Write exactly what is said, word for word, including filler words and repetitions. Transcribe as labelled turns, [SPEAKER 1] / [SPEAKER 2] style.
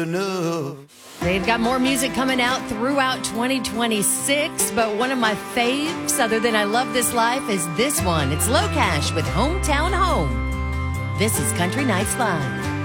[SPEAKER 1] They've got more music coming out throughout twenty twenty-six, but one of my faves, other than I Love This Life, is this one. It's Low Cash with Hometown Home. This is Country Nights Live.